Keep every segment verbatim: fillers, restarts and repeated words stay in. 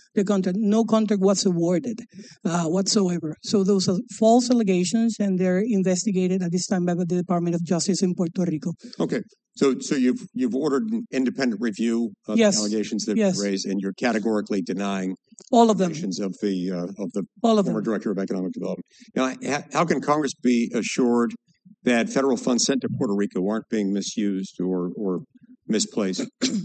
the contract. No contract was awarded uh, whatsoever. So those are false allegations, and they're investigated at this time by the Department of Justice in Puerto Rico. Okay. So so you've you've ordered an independent review of Yes. the allegations that Yes. were raised, and you're categorically denying All of them. allegations of the uh, of the All of former them. director of economic development. Now, ha- how can Congress be assured that federal funds sent to Puerto Rico aren't being misused or or misplaced?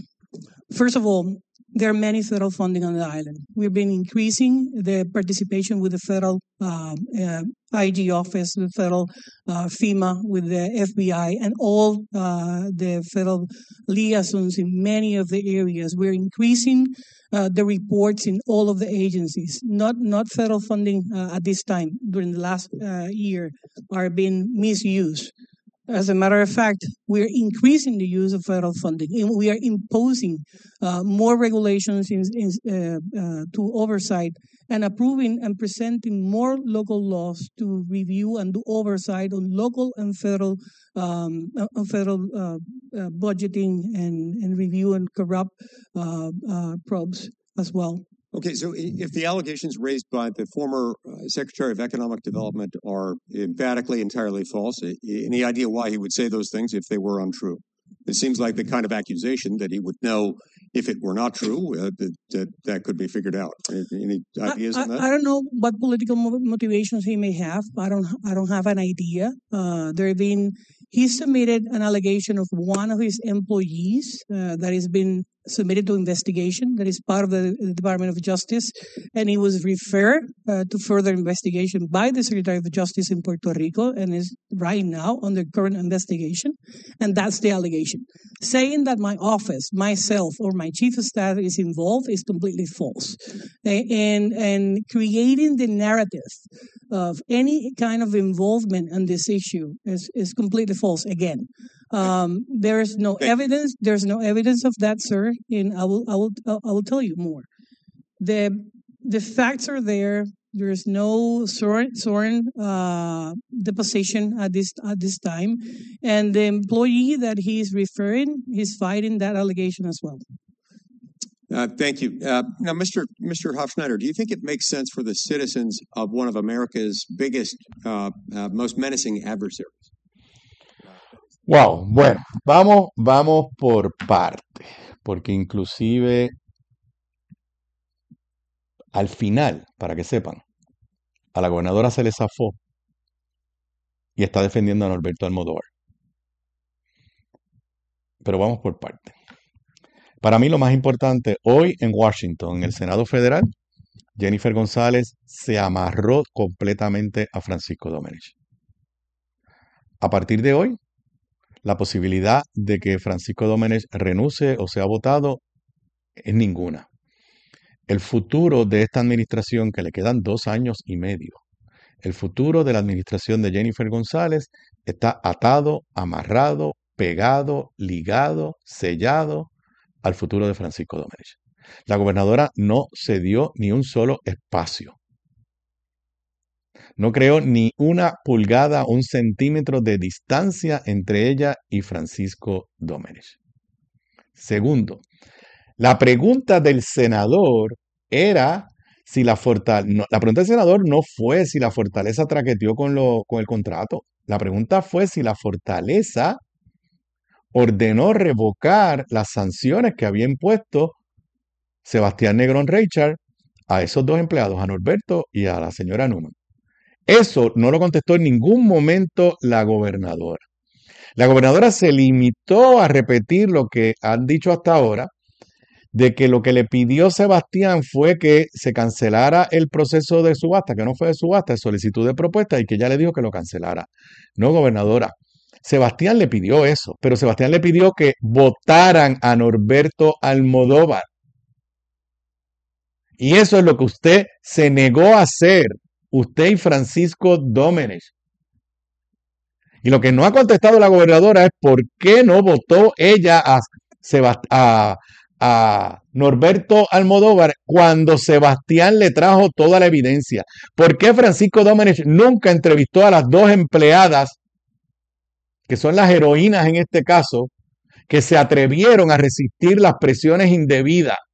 First of all, there are many federal funding on the island. We've been increasing the participation with the federal um, uh, I G office, the federal uh, FEMA, with the F B I, and all uh, the federal liaisons in many of the areas. We're increasing uh, the reports in all of the agencies. Not not federal funding uh, at this time during the last uh, year are being misused. As a matter of fact, we're increasing the use of federal funding, and we are imposing uh, more regulations in, in, uh, uh, to oversight, and approving and presenting more local laws to review and do oversight on local and federal um, uh, on federal uh, uh, budgeting and, and review and corrupt uh, uh, probes as well. Okay, so i- if the allegations raised by the former uh, Secretary of Economic Development are emphatically entirely false, i- i- any idea why he would say those things if they were untrue? It seems like the kind of accusation that he would know if it were not true, uh, that, that that could be figured out. Any I, ideas I, on that? I don't know what political mo- motivations he may have. I don't. I don't have an idea. Uh, there have been. He submitted an allegation of one of his employees uh, that has been submitted to investigation. That is part of the Department of Justice, and he was referred uh, to further investigation by the Secretary of Justice in Puerto Rico, and is right now under current investigation. And that's the allegation. Saying that my office, myself, or my chief of staff is involved is completely false. A- And and creating the narrative of any kind of involvement in this issue is, is completely false again. Um, there is no Thank you. evidence. There's no evidence of that, sir. And I will, I will, I will tell you more. The the facts are there. There is no sworn, sworn uh, deposition at this at this time, and the employee that he is referring, he's fighting that allegation as well. Uh, thank you. Uh, now, Mister Mister Hofschneider, do you think it makes sense for the citizens of one of America's biggest, uh, uh, most menacing adversaries? Wow, bueno, vamos, vamos por parte, porque inclusive al final, para que sepan, a la gobernadora se le zafó y está defendiendo a Norberto Almodóvar. Pero vamos por parte. Para mí lo más importante, hoy en Washington, en el Senado Federal, Jennifer González se amarró completamente a Francisco Domenech. A partir de hoy, la posibilidad de que Francisco Domenech renuncie o sea votado es ninguna. El futuro de esta administración, que le quedan dos años y medio, el futuro de la administración de Jennifer González está atado, amarrado, pegado, ligado, sellado al futuro de Francisco Domenech. La gobernadora no cedió ni un solo espacio. No creó ni una pulgada, un centímetro de distancia entre ella y Francisco Domenech. Segundo, la pregunta del senador era si la fortaleza, no, la pregunta del senador no fue si la fortaleza traqueteó con, lo, con el contrato. La pregunta fue si la fortaleza ordenó revocar las sanciones que había impuesto Sebastián Negrón Reichard a esos dos empleados, a Norberto y a la señora Newman. Eso no lo contestó en ningún momento la gobernadora. La gobernadora se limitó a repetir lo que han dicho hasta ahora, de que lo que le pidió Sebastián fue que se cancelara el proceso de subasta, que no fue de subasta, de solicitud de propuesta, y que ella le dijo que lo cancelara. No, gobernadora. Sebastián le pidió eso, pero Sebastián le pidió que votaran a Norberto Almodóvar. Y eso es lo que usted se negó a hacer, usted y Francisco Domenech. Y lo que no ha contestado la gobernadora es por qué no votó ella a, Sebast a, a Norberto Almodóvar cuando Sebastián le trajo toda la evidencia. ¿Por qué Francisco Domenech nunca entrevistó a las dos empleadas, que son las heroínas en este caso, que se atrevieron a resistir las presiones indebidas